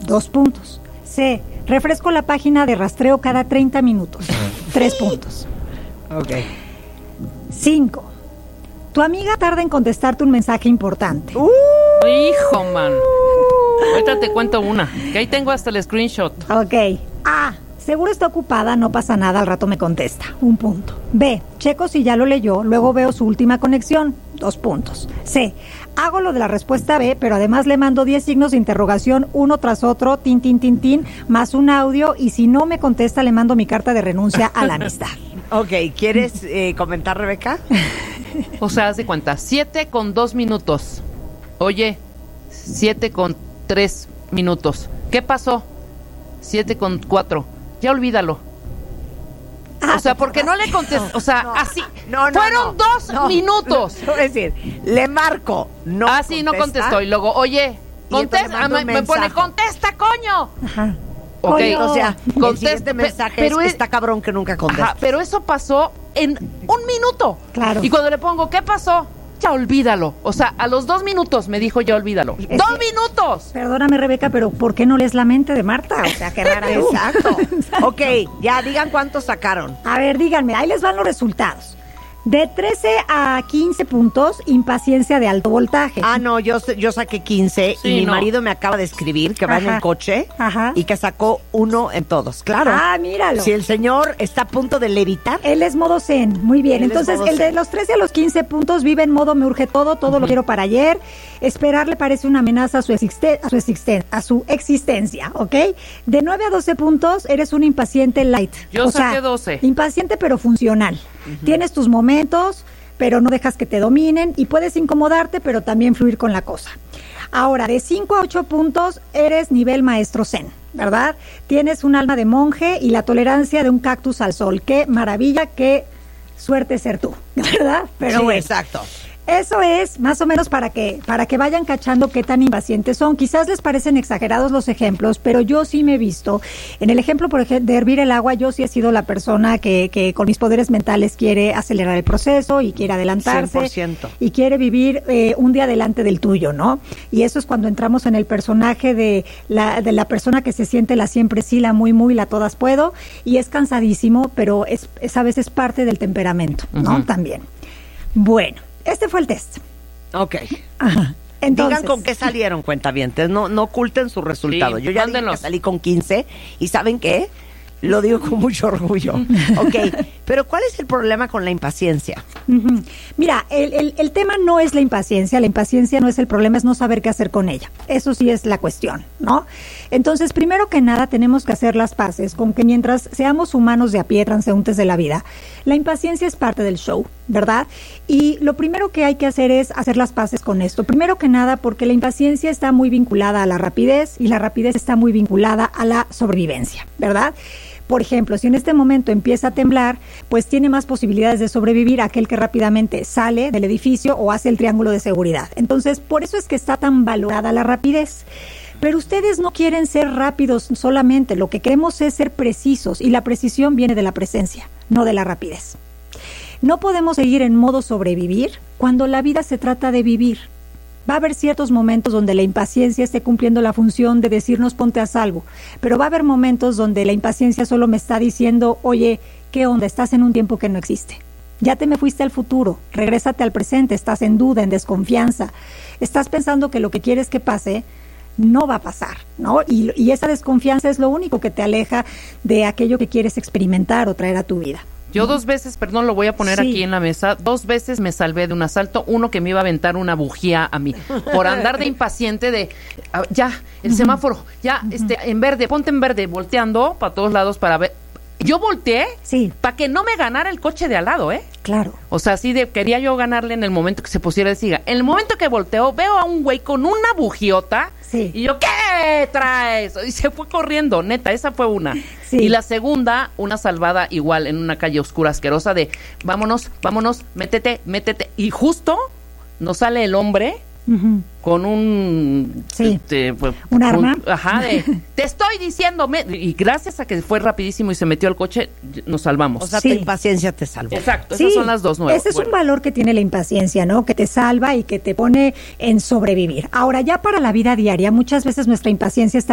2 puntos. C, refresco la página de rastreo cada 30 minutos. 3 puntos. Ok. 5, tu amiga tarda en contestarte un mensaje importante. Hijo, man. Ahorita te cuento una, que ahí tengo hasta el screenshot. Ok. A, seguro está ocupada, no pasa nada, al rato me contesta. 1 punto. B, checo si ya lo leyó, luego veo su última conexión. 2 puntos. C, hago lo de la respuesta B, pero además le mando 10 signos de interrogación, uno tras otro, tin, tin, tin, tin, más un audio, y si no me contesta le mando mi carta de renuncia a la amistad. Ok, ¿quieres comentar, Rebeca? O sea, haz de cuenta, 7 con 2 minutos. Oye, 7 con 3 minutos. ¿Qué pasó? 7 con 4. Ya olvídalo. O sea, porque no le contesté. O sea, así. Fueron 2 minutos. Te voy a decir, le marco. No sí, no contestó. Y luego, oye, contesta. Me pone, contesta, coño. Ajá. Ok, Coño. o sea, Contesta, este mensaje pero está cabrón que nunca contesta. Ajá, pero eso pasó en 1 minuto. Claro. Y cuando le pongo, ¿qué pasó? Ya olvídalo. O sea, a los 2 minutos me dijo, ya olvídalo. Es ¡2 que- minutos! Perdóname, Rebeca, pero ¿por qué no lees la mente de Marta? O sea, qué rara tú. Exacto. Ok, ya digan cuántos sacaron. A ver, díganme, ahí les van los resultados. De 13 a 15 puntos, impaciencia de alto voltaje. Ah, no, yo saqué 15 Sí, y mi no. marido me acaba de escribir que va en Ajá. el coche Ajá. y que sacó 1 en todos. Claro. Ah, míralo. Si el señor está a punto de levitar. Él es modo zen, muy bien. Él es Entonces, modo el de zen. los 13 a los 15 puntos vive en modo me urge todo lo quiero para ayer. Esperar le parece una amenaza a su existencia, ¿ok? De 9 a 12 puntos, eres un impaciente light. Yo saqué 12. Impaciente pero funcional. Tienes tus momentos, pero no dejas que te dominen y puedes incomodarte, pero también fluir con la cosa. Ahora, de 5 a 8 puntos, eres nivel maestro zen, ¿verdad? Tienes un alma de monje y la tolerancia de un cactus al sol. Qué maravilla, qué suerte ser tú, ¿verdad? Pero Sí, bueno, exacto. eso es más o menos para que vayan cachando qué tan impacientes son. Quizás les parecen exagerados los ejemplos, pero yo sí me he visto. En el ejemplo, por ejemplo, de hervir el agua, yo sí he sido la persona que con mis poderes mentales quiere acelerar el proceso y quiere adelantarse. 100%. Y quiere vivir un día delante del tuyo, ¿no? Y eso es cuando entramos en el personaje de la persona que se siente la siempre sí, la muy, muy, la todas puedo. Y es cansadísimo, pero es a veces parte del temperamento, ¿no? Ujú. También. Bueno. Este fue el test. Ok. Ajá. Entonces, Digan con qué salieron, cuentavientes. No oculten su resultado. Sí, Yo ya dije mándenlos. que salí con 15 y ¿saben qué? Lo digo con mucho orgullo. Ok, pero ¿cuál es el problema con la impaciencia? ujú. Mira, el tema no es la impaciencia no es el problema, es no saber qué hacer con ella. Eso sí es la cuestión, ¿no? Entonces, primero que nada, tenemos que hacer las paces con que mientras seamos humanos de a pie, transeúntes de la vida, la impaciencia es parte del show, ¿verdad? Y lo primero que hay que hacer es hacer las paces con esto. Primero que nada, porque la impaciencia está muy vinculada a la rapidez y la rapidez está muy vinculada a la sobrevivencia, ¿verdad? Por ejemplo, si en este momento empieza a temblar, pues tiene más posibilidades de sobrevivir aquel que rápidamente sale del edificio o hace el triángulo de seguridad. Entonces, por eso es que está tan valorada la rapidez. Pero ustedes no quieren ser rápidos solamente, lo que queremos es ser precisos y la precisión viene de la presencia, no de la rapidez. No podemos seguir en modo sobrevivir cuando la vida se trata de vivir. Va a haber ciertos momentos donde la impaciencia esté cumpliendo la función de decirnos ponte a salvo, pero va a haber momentos donde la impaciencia solo me está diciendo, oye, ¿qué onda? Estás en un tiempo que no existe. Ya te me fuiste al futuro, regrésate al presente, estás en duda, en desconfianza. Estás pensando que lo que quieres que pase no va a pasar, ¿no? Y esa desconfianza es lo único que te aleja de aquello que quieres experimentar o traer a tu vida. Yo 2 veces, perdón, lo voy a poner Sí. aquí en la mesa, 2 veces me salvé de un asalto, uno que me iba a aventar una bujía a mí, por andar de impaciente de, ya, el semáforo, ya, en verde, ponte en verde, volteando para todos lados para ver. Yo volteé Sí. para que no me ganara el coche de al lado, ¿eh? Claro. O sea, así de, quería yo ganarle en el momento que se pusiera de siga. En el momento que volteo, veo a un güey con una bujiota. Sí. Y yo, ¿qué traes? Y se fue corriendo, neta, esa fue una. Sí. Y la segunda, una salvada igual en una calle oscura, asquerosa de, vámonos, métete. Y justo nos sale el hombre Ujú. con un... Sí. pues, ¿Un arma? Ajá, de, te estoy diciendo, y gracias a que fue rapidísimo y se metió al coche, nos salvamos. O sea, Sí. tu impaciencia te salvó. Exacto, Sí, esas son las dos nuevas. ese es Bueno. un valor que tiene la impaciencia, ¿no? Que te salva y que te pone en sobrevivir. Ahora, ya para la vida diaria, muchas veces nuestra impaciencia está